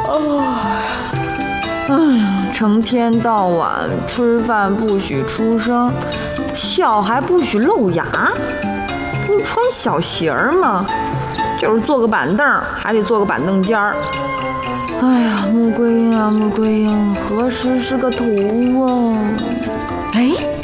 成天到晚吃饭不许出声，笑还不许露牙。你穿小鞋儿嘛，就是坐个板凳还得坐个板凳尖儿。哎呀，穆桂英啊，穆桂英，何时是个头啊？ 哎。